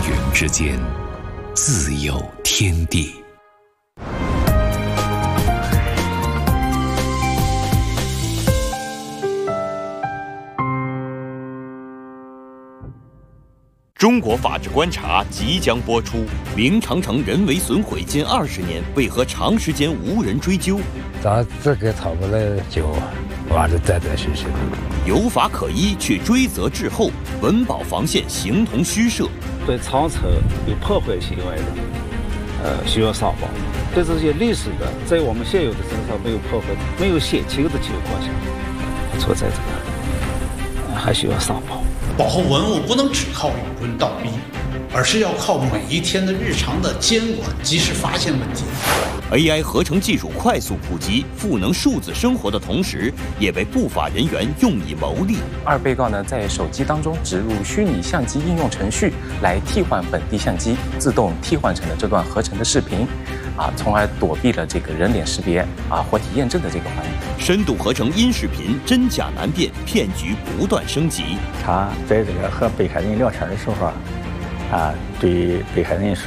云之间，自有天地。 中国法治观察即将播出。明长城人为损毁近20年，为何长时间无人追究？ 咱自个讨不来就完了，断断续续。 有法可依，却追责滞后，文保防线形同虚设。 对长城有破坏行为的，需要上报；对这些历史的，在我们现有的政策没有破坏、没有限期的情况下，存在这个，还需要上报。 保护文物不能只靠有人倒逼，而是要靠每一天的日常的监管，及时发现问题。 AI 合成技术快速普及，赋能数字生活的同时，也被不法人员用以牟利。 二被告呢，在手机当中植入虚拟相机应用程序，来替换本地相机，自动替换成了这段合成的视频，从而躲避了这个人脸识别活体验证的这个环节。 深度合成音视频，真假难辨，骗局不断升级。 他在这个和被害人聊天的时候对被害人说。